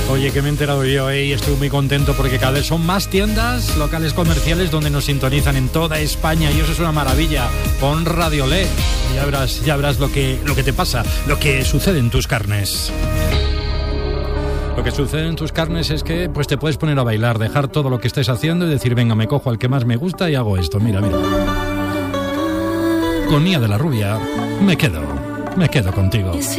Oye, que me he enterado yo, y estoy muy contento porque cada vez son más tiendas, locales comerciales donde nos sintonizan en toda España y eso es una maravilla. Pon Radio Le, ya verás lo que te pasa, lo que sucede en tus carnes. Lo que sucede en tus carnes es que pues te puedes poner a bailar, dejar todo lo que estés haciendo y decir, venga, me cojo al que más me gusta y hago esto, mira. Con Nia de la Rubia, me quedo contigo.